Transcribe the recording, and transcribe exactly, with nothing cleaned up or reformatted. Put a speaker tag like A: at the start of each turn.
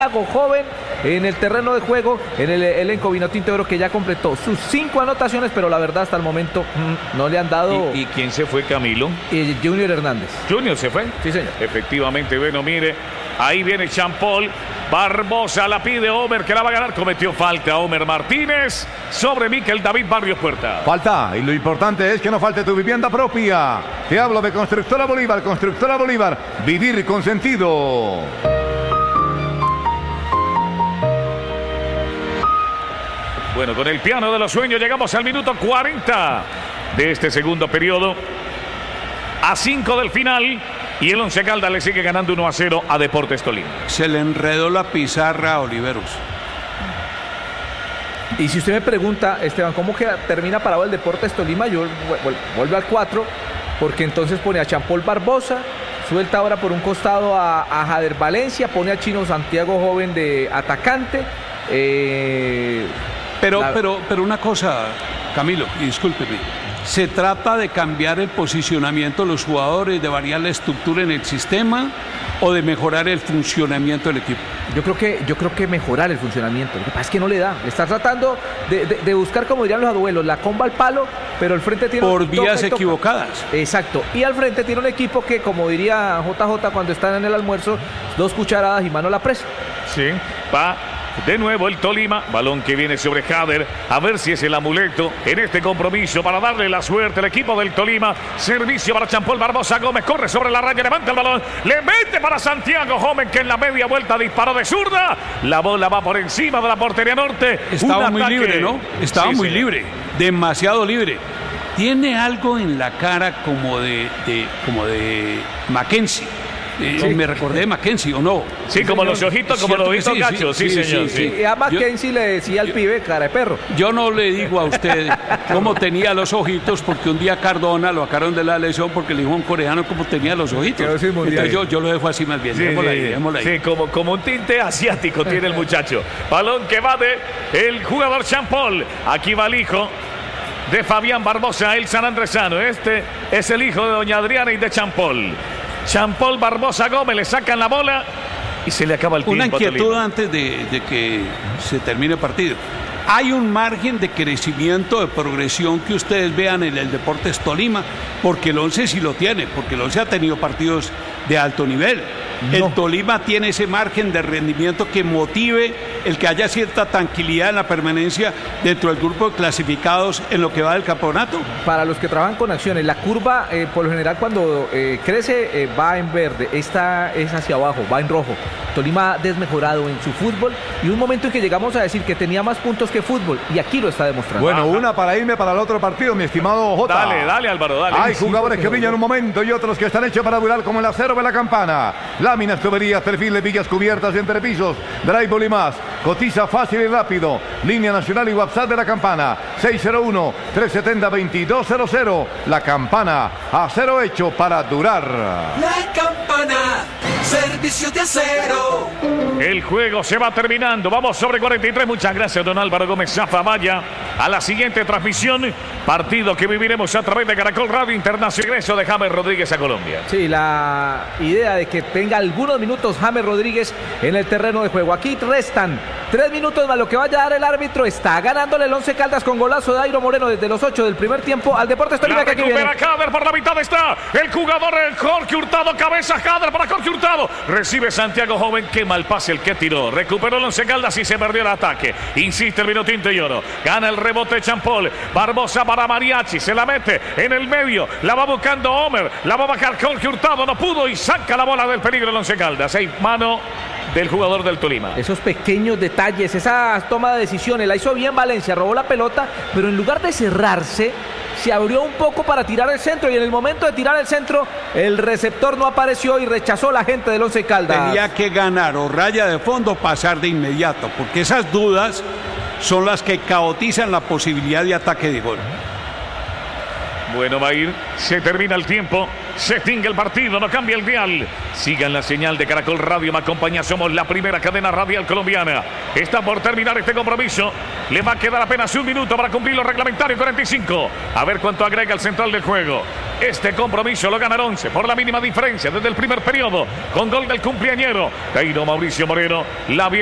A: joven en el terreno de juego, en el elenco Vinotinto de Oro, que ya completó sus cinco anotaciones, pero la verdad hasta el momento mmm, no le han dado.
B: ¿Y, y quién se fue, Camilo?
A: Eh, Junior Hernández.
B: ¿Junior se fue?
A: Sí, señor.
B: Efectivamente, bueno, mire, ahí viene Champol. Barbosa la pide Homer, que la va a ganar. Cometió falta Homer Martínez sobre Miquel David Barrios Puerta.
C: Falta, y lo importante es que no falte tu vivienda propia. Te hablo de Constructora Bolívar, Constructora Bolívar, vivir con sentido.
B: Bueno, con el piano de los sueños llegamos al minuto cuarenta de este segundo periodo. A cinco del final. Y el Once Caldas le sigue ganando uno a cero a Deportes Tolima.
D: Se le enredó la pizarra a Oliveros.
A: Y si usted me pregunta, Esteban, ¿cómo queda, termina parado el Deportes Tolima? Yo vuelvo al cuatro, porque entonces pone a Champol Barbosa, suelta ahora por un costado a, a Jader Valencia, pone a Chino Santiago Joven de atacante. Eh,
D: pero,
A: la...
D: pero, pero una cosa, Camilo, y discúlpeme. ¿Se trata de cambiar el posicionamiento de los jugadores, de variar la estructura en el sistema o de mejorar el funcionamiento del equipo?
A: Yo creo que, yo creo que mejorar el funcionamiento. Lo que pasa es que no le da. Le está tratando de, de, de buscar, como dirían los abuelos, la comba al palo, pero el frente tiene...
D: Por vías equivocadas.
A: Exacto. Y al frente tiene un equipo que, como diría J J cuando están en el almuerzo, dos cucharadas y mano a la presa.
B: Sí, va... De nuevo el Tolima, balón que viene sobre Jader, a ver si es el amuleto en este compromiso para darle la suerte al equipo del Tolima. Servicio para Champol Barbosa Gómez, corre sobre la raya, levanta el balón, le mete para Santiago Joven, que en la media vuelta disparó de zurda. La bola va por encima de la portería norte.
D: Estaba muy libre, ¿no? Estaba sí, muy sí. libre, demasiado libre. Tiene algo en la cara como de, de como de Mackenzie. Eh, sí. Me recordé de Mackenzie, ¿o no?
B: Sí, sí como señor. Los ojitos, como los ojitos gachos, sí, sí, sí, señor.
A: Sí, sí. Y a Mackenzie yo, le decía al yo, pibe cara de perro.
D: Yo no le digo a usted cómo tenía los ojitos, porque un día Cardona lo sacaron de la lesión porque le dijo a un coreano cómo tenía los ojitos. Entonces yo, yo lo dejo así más bien.
B: Sí,
D: démosla
B: sí,
D: ahí, démosla ahí.
B: Sí, como, como un tinte asiático tiene el muchacho. Balón que va de el jugador Champol. Aquí va el hijo de Fabián Barbosa, el sanandresano. Este es el hijo de doña Adriana y de Champol. Champol Barbosa Gómez, le sacan la bola y se le acaba el tiempo.
D: Una inquietud antes de, de que se termine el partido. ¿Hay un margen de crecimiento, de progresión que ustedes vean en el Deportes Tolima? Porque el Once sí lo tiene, porque el Once ha tenido partidos de alto nivel. No. El Tolima tiene ese margen de rendimiento que motive el que haya cierta tranquilidad en la permanencia dentro del grupo de clasificados en lo que va del campeonato.
A: Para los que trabajan con acciones, la curva eh, por lo general cuando eh, crece eh, va en verde, esta es hacia abajo, va en rojo. Tolima ha desmejorado en su fútbol y un momento en que llegamos a decir que tenía más puntos que fútbol y aquí lo está demostrando.
C: Bueno, una para irme para el otro partido, mi estimado J.
B: Dale, dale Álvaro, dale.
C: Hay jugadores que brillan un momento y otros que están hechos para durar como el acero de la campana. Láminas, tuberías, perfiles, villas cubiertas y entrepisos. Drywall y más. Cotiza fácil y rápido. Línea nacional y WhatsApp de la campana. seis cero uno, tres siete cero, dos dos cero cero. La campana, acero hecho para durar.
E: La campana, servicio de acero.
B: El juego se va terminando. Vamos sobre cuarenta y tres. Muchas gracias, don Álvaro Gómez Zafra. Vaya a la siguiente transmisión. Partido que viviremos a través de Caracol Radio Internacional. Regreso de James Rodríguez a Colombia.
A: Sí, la idea de que tenga algunos minutos James Rodríguez en el terreno de juego. Aquí restan tres minutos más lo que vaya a dar el árbitro. Está ganándole el Once Caldas con golazo de Dairo Moreno desde los ocho del primer tiempo al Deportes Tolima, que aquí viene.
B: Jader por la mitad está el jugador el Jorge Hurtado. Cabeza Jader para Jorge Hurtado. Recibe Santiago Joven. Qué mal pase el que tiró. Recuperó el Once Caldas y se perdió el ataque. Insiste el Vinotinto y Oro. Gana el rebote Champol. Barbosa para Mariachi. Se la mete en el medio. La va buscando Homer. La va a bajar Jorge Hurtado. No pudo y saca la bola del peligro el Once Caldas. Hay mano del jugador del Tolima.
A: Esos pequeños detalles, esa toma de decisiones, la hizo bien Valencia, robó la pelota, pero en lugar de cerrarse, se abrió un poco para tirar el centro y en el momento de tirar el centro, el receptor no apareció y rechazó la gente del Once Caldas.
D: Tenía que ganar o raya de fondo, pasar de inmediato, porque esas dudas son las que caotizan la posibilidad de ataque de gol.
B: Bueno, va a ir, se termina el tiempo, se extingue el partido, no cambia el dial. Sigan la señal de Caracol Radio, me acompaña, somos la primera cadena radial colombiana. Está por terminar este compromiso, le va a quedar apenas un minuto para cumplir los reglamentarios cuarenta y cinco. A ver cuánto agrega el central del juego. Este compromiso lo gana el once por la mínima diferencia desde el primer periodo con gol del cumpleañero Dairo Mauricio Moreno. La